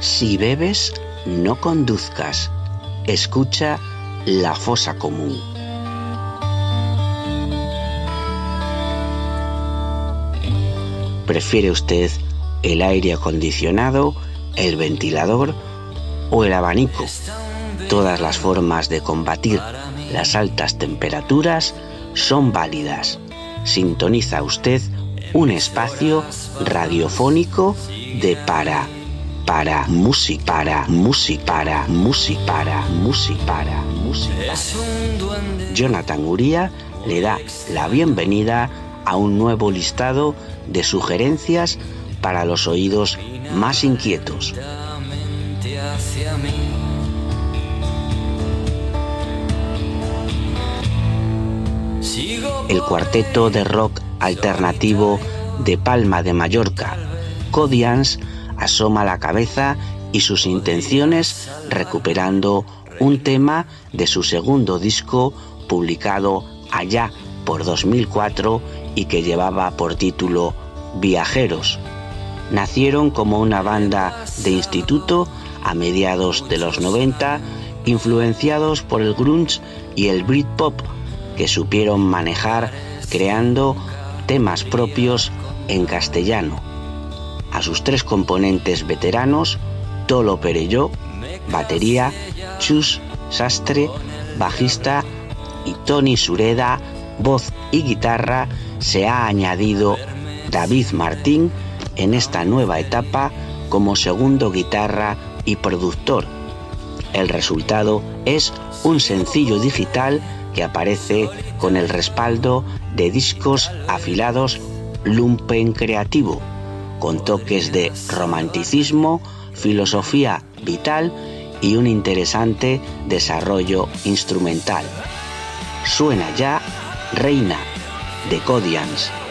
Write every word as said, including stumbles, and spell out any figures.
Si bebes, no conduzcas. Escucha La Fosa Común. ¿Prefiere usted el aire acondicionado, el ventilador o el abanico? Todas las formas de combatir las altas temperaturas son válidas. Sintoniza usted un espacio radiofónico de para, para, música, para, música, para, música, para, música, para, música. Jonathan Uría le da la bienvenida a un nuevo listado de sugerencias para los oídos más inquietos. El cuarteto de rock alternativo de Palma de Mallorca, Kodians, asoma la cabeza y sus intenciones recuperando un tema de su segundo disco publicado allá por dos mil cuatro y que llevaba por título Viajeros. Nacieron como una banda de instituto a mediados de los noventa, influenciados por el grunge y el Britpop, que supieron manejar creando temas propios en castellano. A sus tres componentes veteranos, Tolo Perelló, batería, Chus Sastre, bajista, y Toni Sureda, voz y guitarra, se ha añadido David Martín en esta nueva etapa como segundo guitarra y productor. El resultado es un sencillo digital que aparece con el respaldo de discos afilados Lumpen Creativo, con toques de romanticismo, filosofía vital y un interesante desarrollo instrumental. Suena ya Reina, de Kodians.